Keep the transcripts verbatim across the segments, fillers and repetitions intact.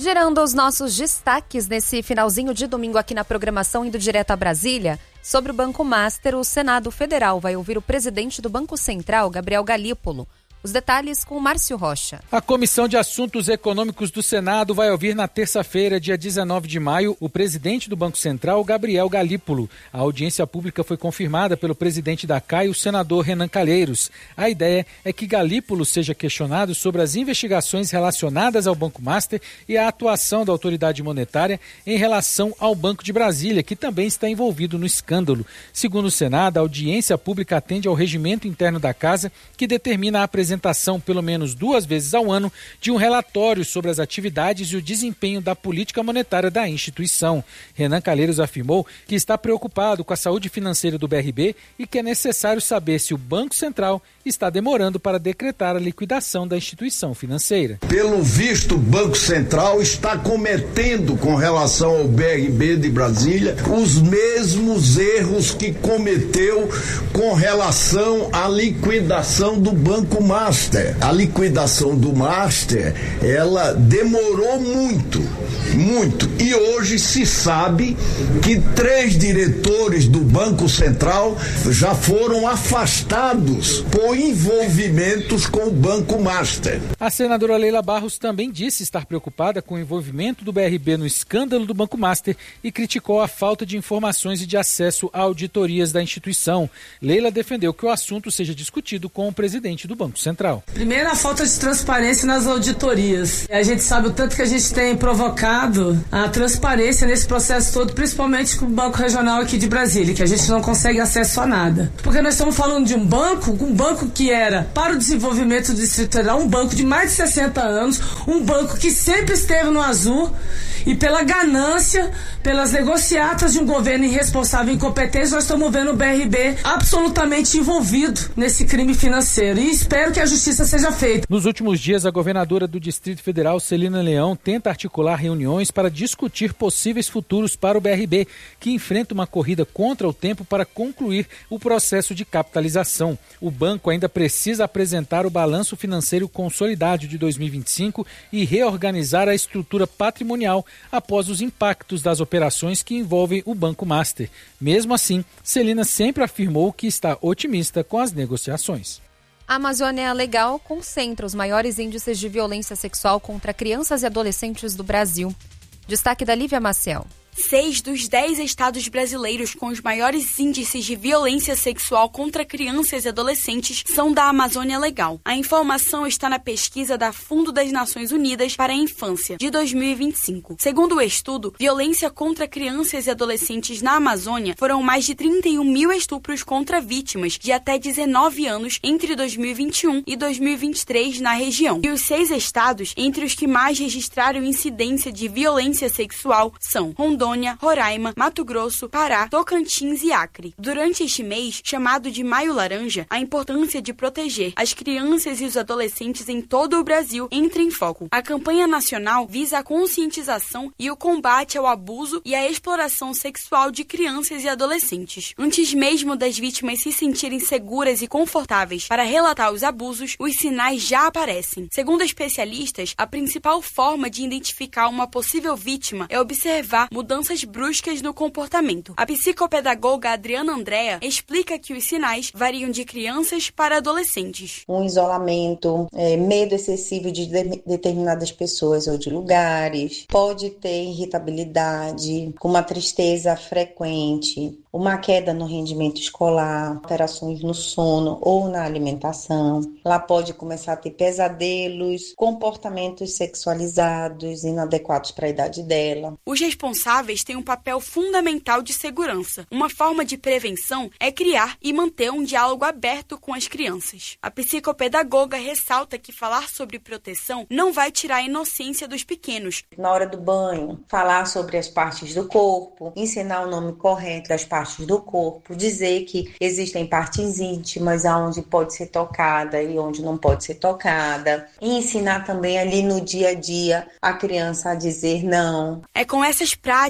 Gerando os nossos destaques nesse finalzinho de domingo aqui na programação Indo Direto a Brasília, sobre o Banco Master, o Senado Federal vai ouvir o presidente do Banco Central, Gabriel Galípolo. Os detalhes com o Márcio Rocha. A Comissão de Assuntos Econômicos do Senado vai ouvir na terça-feira, dia dezenove de maio, o presidente do Banco Central, Gabriel Galípolo. A audiência pública foi confirmada pelo presidente da C A I, o senador Renan Calheiros. A ideia é que Galípolo seja questionado sobre as investigações relacionadas ao Banco Master e a atuação da autoridade monetária em relação ao Banco de Brasília, que também está envolvido no escândalo. Segundo o Senado, a audiência pública atende ao regimento interno da Casa, que determina a apresentação apresentação pelo menos duas vezes ao ano de um relatório sobre as atividades e o desempenho da política monetária da instituição. Renan Calheiros afirmou que está preocupado com a saúde financeira do B R B e que é necessário saber se o Banco Central está demorando para decretar a liquidação da instituição financeira. Pelo visto, o Banco Central está cometendo com relação ao B R B de Brasília os mesmos erros que cometeu com relação à liquidação do Banco Master. A liquidação do Master, ela demorou muito, muito. E hoje se sabe que três diretores do Banco Central já foram afastados por envolvimentos com o Banco Master. A senadora Leila Barros também disse estar preocupada com o envolvimento do B R B no escândalo do Banco Master e criticou a falta de informações e de acesso a auditorias da instituição. Leila defendeu que o assunto seja discutido com o presidente do Banco Central. Primeiro, a falta de transparência nas auditorias. A gente sabe o tanto que a gente tem provocado a transparência nesse processo todo, principalmente com o Banco Regional aqui de Brasília, que a gente não consegue acesso a nada. Porque nós estamos falando de um banco, um banco que era para o desenvolvimento do Distrito Federal, um banco de mais de sessenta anos, um banco que sempre esteve no azul e pela ganância, pelas negociatas de um governo irresponsável e incompetente, nós estamos vendo o B R B absolutamente envolvido nesse crime financeiro. E espero que a justiça seja feita. Nos últimos dias, a governadora do Distrito Federal, Celina Leão, tenta articular reuniões para discutir possíveis futuros para o B R B, que enfrenta uma corrida contra o tempo para concluir o processo de capitalização. O banco ainda precisa apresentar o balanço financeiro consolidado de dois mil e vinte e cinco e reorganizar a estrutura patrimonial após os impactos das operações que envolvem o Banco Master. Mesmo assim, Celina sempre afirmou que está otimista com as negociações. A Amazônia Legal concentra os maiores índices de violência sexual contra crianças e adolescentes do Brasil. Destaque da Lívia Maciel. Seis dos dez estados brasileiros com os maiores índices de violência sexual contra crianças e adolescentes são da Amazônia Legal. A informação está na pesquisa da Fundo das Nações Unidas para a Infância, de dois mil e vinte e cinco. Segundo o estudo, violência contra crianças e adolescentes na Amazônia foram mais de trinta e um mil estupros contra vítimas de até dezenove anos entre dois mil e vinte e um e dois mil e vinte e três na região. E os seis estados, entre os que mais registraram incidência de violência sexual, são Rondônia, Roraima, Mato Grosso, Pará, Tocantins e Acre. Durante este mês, chamado de Maio Laranja, a importância de proteger as crianças e os adolescentes em todo o Brasil entra em foco. A campanha nacional visa a conscientização e o combate ao abuso e à exploração sexual de crianças e adolescentes. Antes mesmo das vítimas se sentirem seguras e confortáveis para relatar os abusos, os sinais já aparecem. Segundo especialistas, a principal forma de identificar uma possível vítima é observar mudanças mudanças bruscas no comportamento. A psicopedagoga Adriana Andrea explica que os sinais variam de crianças para adolescentes. Um isolamento, é, medo excessivo de, de determinadas pessoas ou de lugares, pode ter irritabilidade, uma tristeza frequente, uma queda no rendimento escolar, alterações no sono ou na alimentação. Ela pode começar a ter pesadelos, comportamentos sexualizados, inadequados para a idade dela. Os responsáveis têm um papel fundamental de segurança. Uma forma de prevenção é criar e manter um diálogo aberto com as crianças. A psicopedagoga ressalta que falar sobre proteção não vai tirar a inocência dos pequenos. Na hora do banho, falar sobre as partes do corpo, ensinar o nome correto das partes do corpo, dizer que existem partes íntimas onde pode ser tocada e onde não pode ser tocada, e ensinar também ali no dia a dia a criança a dizer não. É com essas práticas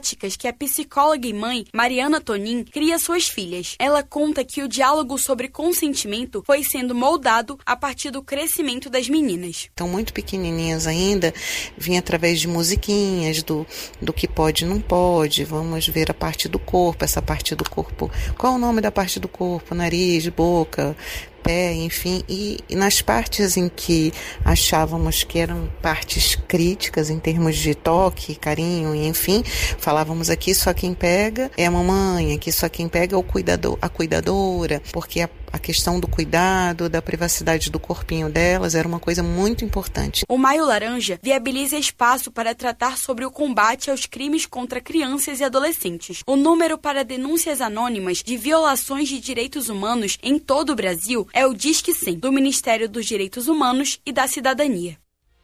práticas que a psicóloga e mãe Mariana Tonin cria suas filhas. Ela conta que o diálogo sobre consentimento foi sendo moldado a partir do crescimento das meninas. Estão muito pequenininhas ainda, vinha através de musiquinhas, do, do que pode e não pode, vamos ver a parte do corpo, essa parte do corpo, qual é o nome da parte do corpo, nariz, boca, pé, enfim, e, e nas partes em que achávamos que eram partes críticas em termos de toque, carinho, e enfim, falávamos aqui só quem pega é a mamãe, aqui só quem pega é o cuidador, a cuidadora, porque a, a questão do cuidado, da privacidade do corpinho delas era uma coisa muito importante. O Maio Laranja viabiliza espaço para tratar sobre o combate aos crimes contra crianças e adolescentes. O número para denúncias anônimas de violações de direitos humanos em todo o Brasil é o Disque cem, do Ministério dos Direitos Humanos e da Cidadania.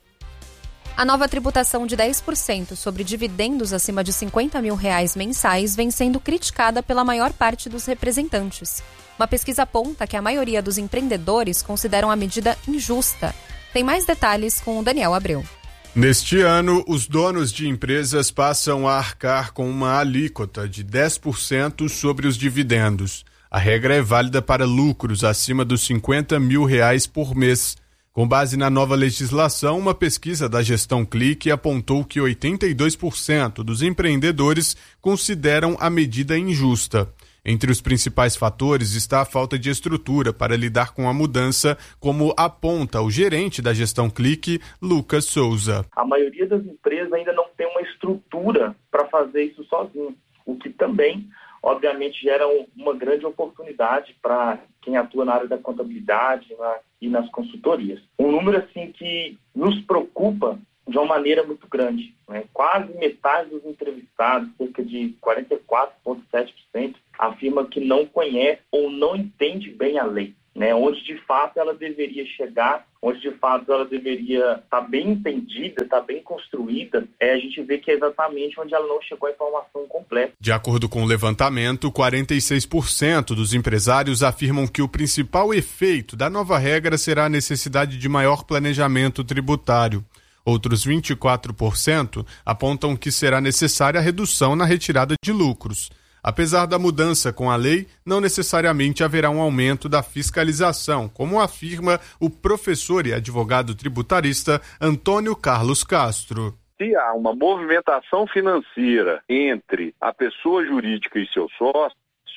A nova tributação de dez por cento sobre dividendos acima de cinquenta mil reais mensais vem sendo criticada pela maior parte dos representantes. Uma pesquisa aponta que a maioria dos empreendedores consideram a medida injusta. Tem mais detalhes com o Daniel Abreu. Neste ano, os donos de empresas passam a arcar com uma alíquota de dez por cento sobre os dividendos. A regra é válida para lucros acima dos cinquenta mil reais por mês. Com base na nova legislação, uma pesquisa da Gestão Clique apontou que oitenta e dois por cento dos empreendedores consideram a medida injusta. Entre os principais fatores está a falta de estrutura para lidar com a mudança, como aponta o gerente da Gestão Clique, Lucas Souza. A maioria das empresas ainda não tem uma estrutura para fazer isso sozinho, o que também obviamente gera uma grande oportunidade para quem atua na área da contabilidade na, e nas consultorias. Um número assim que nos preocupa de uma maneira muito grande, né? Quase metade dos entrevistados, cerca de quarenta e quatro vírgula sete por cento, afirma que não conhece ou não entende bem a lei, né? Onde de fato ela deveria chegar, onde de fato ela deveria estar bem entendida, estar bem construída, é, a gente vê que é exatamente onde ela não chegou à informação completa. De acordo com o levantamento, quarenta e seis por cento dos empresários afirmam que o principal efeito da nova regra será a necessidade de maior planejamento tributário. Outros vinte e quatro por cento apontam que será necessária a redução na retirada de lucros. Apesar da mudança com a lei, não necessariamente haverá um aumento da fiscalização, como afirma o professor e advogado tributarista Antônio Carlos Castro. Se há uma movimentação financeira entre a pessoa jurídica e seus sócios,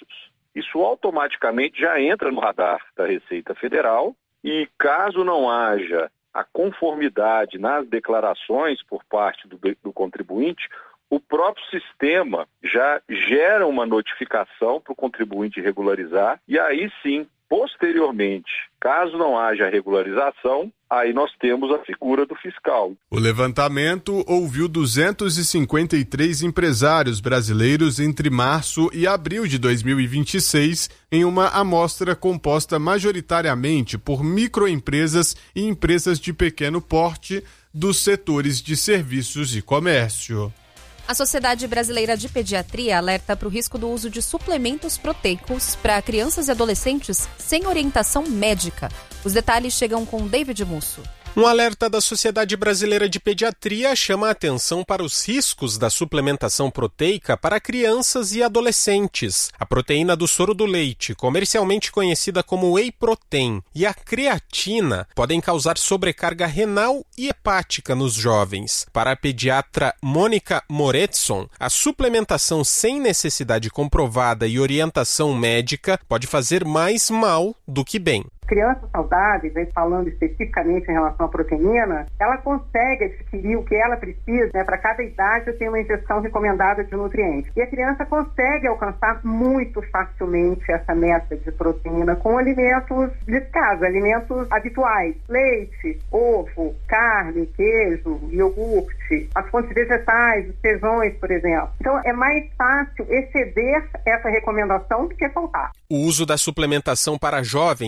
isso automaticamente já entra no radar da Receita Federal e, caso não haja a conformidade nas declarações por parte do, do contribuinte, o próprio sistema já gera uma notificação para o contribuinte regularizar e aí sim, posteriormente, caso não haja regularização, aí nós temos a figura do fiscal. O levantamento ouviu duzentos e cinquenta e três empresários brasileiros entre março e abril de dois mil e vinte e seis, em uma amostra composta majoritariamente por microempresas e empresas de pequeno porte dos setores de serviços e comércio. A Sociedade Brasileira de Pediatria alerta para o risco do uso de suplementos proteicos para crianças e adolescentes sem orientação médica. Os detalhes chegam com David Musso. Um alerta da Sociedade Brasileira de Pediatria chama a atenção para os riscos da suplementação proteica para crianças e adolescentes. A proteína do soro do leite, comercialmente conhecida como whey protein, e a creatina podem causar sobrecarga renal e hepática nos jovens. Para a pediatra Mônica Moretson, a suplementação sem necessidade comprovada e orientação médica pode fazer mais mal do que bem. Crianças saudáveis, falando especificamente em relação à proteína, ela consegue adquirir o que ela precisa, né? Para cada idade eu tenho uma ingestão recomendada de nutrientes. E a criança consegue alcançar muito facilmente essa meta de proteína com alimentos de casa, alimentos habituais. Leite, ovo, carne, queijo, iogurte, as fontes vegetais, os feijões, por exemplo. Então é mais fácil exceder essa recomendação do que faltar. O uso da suplementação para jovens tem sido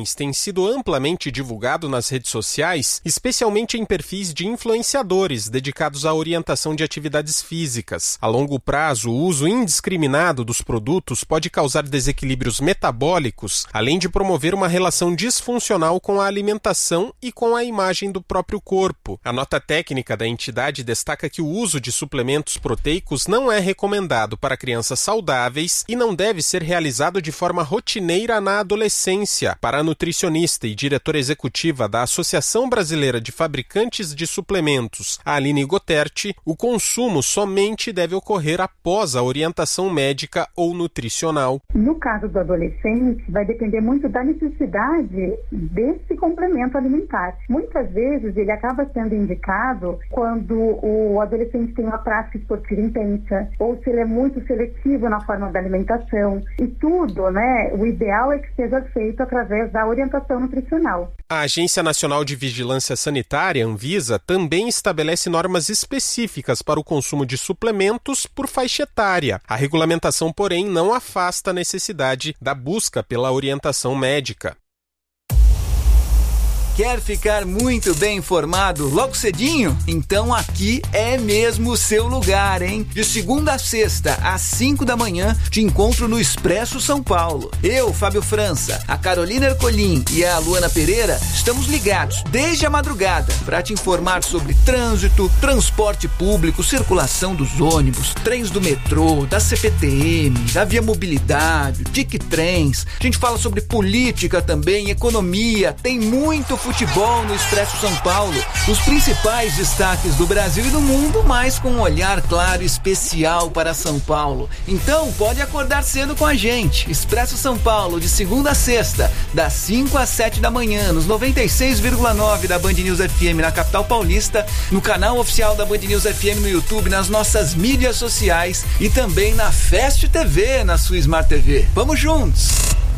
sido amplamente divulgado nas redes sociais, especialmente em perfis de influenciadores dedicados à orientação de atividades físicas. A longo prazo, o uso indiscriminado dos produtos pode causar desequilíbrios metabólicos, além de promover uma relação disfuncional com a alimentação e com a imagem do próprio corpo. A nota técnica da entidade destaca que o uso de suplementos proteicos não é recomendado para crianças saudáveis e não deve ser realizado de forma rotineira na adolescência. Para a nutricionista e diretora executiva da Associação Brasileira de Fabricantes de Suplementos, a Aline Goterti, o consumo somente deve ocorrer após a orientação médica ou nutricional. No caso do adolescente, vai depender muito da necessidade desse complemento alimentar. Muitas vezes ele acaba sendo indicado quando o adolescente tem uma prática esportiva intensa ou se ele é muito seletivo na forma da alimentação. E tudo, né? O ideal é que seja feito através da orientação nutricional. A Agência Nacional de Vigilância Sanitária, Anvisa, também estabelece normas específicas para o consumo de suplementos por faixa etária. A regulamentação, porém, não afasta a necessidade da busca pela orientação médica. Quer ficar muito bem informado logo cedinho? Então aqui é mesmo o seu lugar, hein? De segunda a sexta, às cinco da manhã, te encontro no Expresso São Paulo. Eu, Fábio França, a Carolina Ercolim e a Luana Pereira estamos ligados desde a madrugada para te informar sobre trânsito, transporte público, circulação dos ônibus, trens do metrô, da C P T M, da Via Mobilidade, Tic Trens. A gente fala sobre política também, economia, tem muito futebol no Expresso São Paulo, os principais destaques do Brasil e do mundo, mas com um olhar claro e especial para São Paulo. Então pode acordar cedo com a gente. Expresso São Paulo, de segunda a sexta, das cinco às sete da manhã, nos noventa e seis vírgula nove da Band News F M na capital paulista, no canal oficial da Band News F M no YouTube, nas nossas mídias sociais e também na Fast T V, na sua Smart T V. Vamos juntos!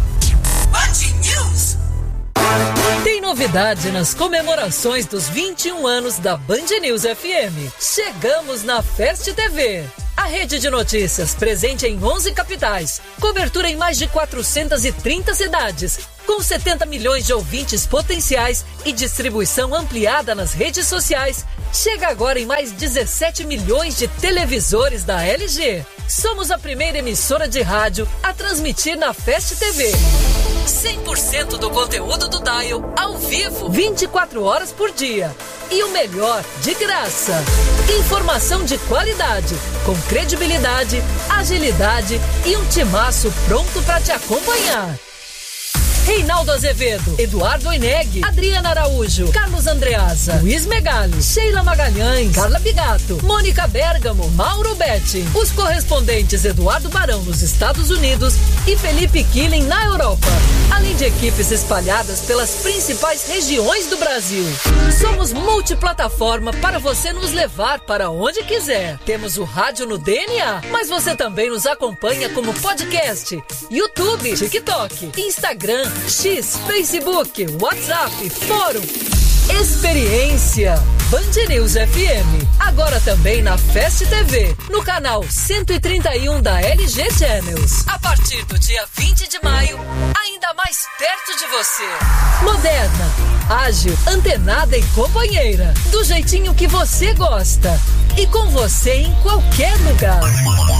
Band News! Tem novidade nas comemorações dos vinte e um anos da Band News F M. Chegamos na Fast T V. A rede de notícias presente em onze capitais, cobertura em mais de quatrocentas e trinta cidades, com setenta milhões de ouvintes potenciais e distribuição ampliada nas redes sociais, chega agora em mais dezessete milhões de televisores da L G. Somos a primeira emissora de rádio a transmitir na Fast T V. cem por cento do conteúdo do Dial ao vivo, vinte e quatro horas por dia. E o melhor, de graça. Informação de qualidade, com credibilidade, agilidade e um timaço pronto para te acompanhar. Reinaldo Azevedo, Eduardo Oineg, Adriana Araújo, Carlos Andreasa, Luiz Megali, Sheila Magalhães, Carla Bigato, Mônica Bergamo, Mauro Betti. Os correspondentes Eduardo Barão nos Estados Unidos e Felipe Killing na Europa. Além de equipes espalhadas pelas principais regiões do Brasil. Somos multiplataforma para você nos levar para onde quiser. Temos o rádio no D N A, mas você também nos acompanha como podcast, YouTube, TikTok, Instagram, X, Facebook, WhatsApp, Fórum. Experiência Band News F M. Agora também na Fast T V, no canal cento e trinta e um da L G Channels. A partir do dia vinte de maio, ainda mais perto de você. Moderna, ágil, antenada e companheira. Do jeitinho que você gosta. E com você em qualquer lugar.